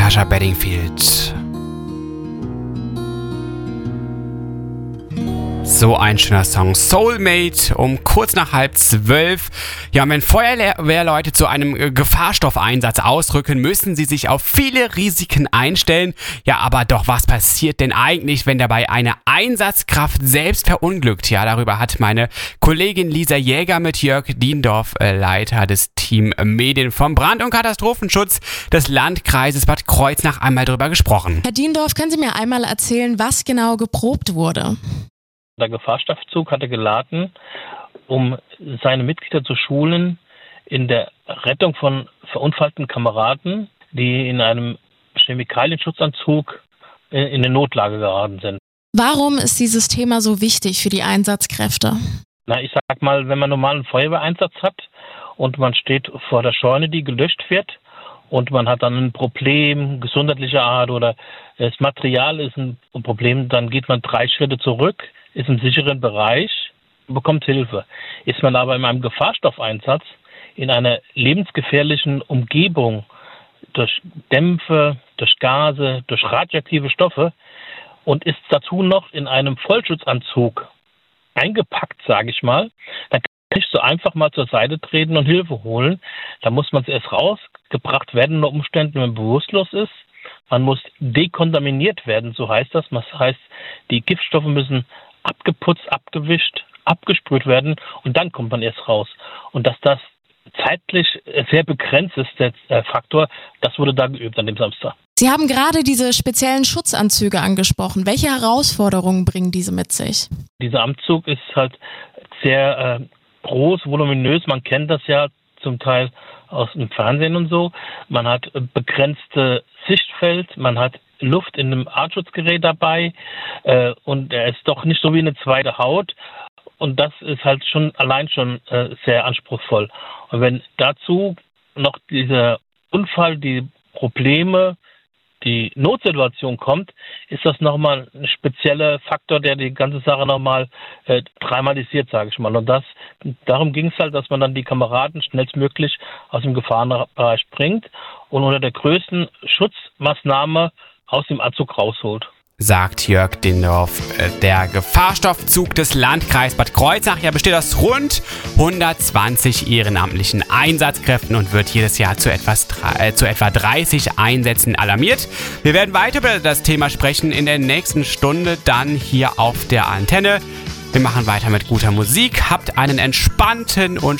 Sascha Bedingfield. So ein schöner Song. Soulmate um kurz nach 11:30. Ja, und wenn Feuerwehrleute zu einem Gefahrstoffeinsatz ausrücken, müssen sie sich auf viele Risiken einstellen. Ja, aber doch, was passiert denn eigentlich, wenn dabei eine Einsatzkraft selbst verunglückt? Ja, darüber hat meine Kollegin Lisa Jäger mit Jörg Diendorf, Leiter des Team Medien vom Brand- und Katastrophenschutz des Landkreises Bad Kreuznach, einmal drüber gesprochen. Herr Diendorf, können Sie mir einmal erzählen, was genau geprobt wurde? Der Gefahrstoffzug hatte geladen, um seine Mitglieder zu schulen in der Rettung von verunfallten Kameraden, die in einem Chemikalienschutzanzug in eine Notlage geraten sind. Warum ist dieses Thema so wichtig für die Einsatzkräfte? Ich sag mal, wenn man normalen Feuerwehreinsatz hat und man steht vor der Scheune, die gelöscht wird, und man hat dann ein Problem gesundheitlicher Art oder das Material ist ein Problem, dann geht man 3 Schritte zurück, ist im sicheren Bereich, bekommt Hilfe. Ist man aber in einem Gefahrstoffeinsatz in einer lebensgefährlichen Umgebung durch Dämpfe, durch Gase, durch radioaktive Stoffe und ist dazu noch in einem Vollschutzanzug eingepackt, sage ich mal, dann nicht so einfach mal zur Seite treten und Hilfe holen. Da muss man erst rausgebracht werden unter Umständen, wenn man bewusstlos ist. Man muss dekontaminiert werden, so heißt das. Das heißt, die Giftstoffe müssen abgeputzt, abgewischt, abgesprüht werden und dann kommt man erst raus. Und dass das zeitlich sehr begrenzt ist, der Faktor, das wurde da geübt an dem Samstag. Sie haben gerade diese speziellen Schutzanzüge angesprochen. Welche Herausforderungen bringen diese mit sich? Dieser Anzug ist halt sehr groß, voluminös. Man kennt das ja zum Teil aus dem Fernsehen und so. Man hat begrenzte Sichtfeld, man hat Luft in einem Atemschutzgerät dabei und er ist doch nicht so wie eine zweite Haut. Und das ist halt allein schon sehr anspruchsvoll. Und wenn dazu noch dieser Unfall, die Probleme, die Notsituation kommt, ist das nochmal ein spezieller Faktor, der die ganze Sache nochmal dreimalisiert, sage ich mal. Und darum ging es halt, dass man dann die Kameraden schnellstmöglich aus dem Gefahrenbereich bringt und unter der größten Schutzmaßnahme aus dem Anzug rausholt. Sagt Jörg Diendorf. Der Gefahrstoffzug des Landkreises Bad Kreuznach besteht aus rund 120 ehrenamtlichen Einsatzkräften und wird jedes Jahr zu etwa 30 Einsätzen alarmiert. Wir werden weiter über das Thema sprechen in der nächsten Stunde, dann hier auf der Antenne. Wir machen weiter mit guter Musik. Habt einen entspannten und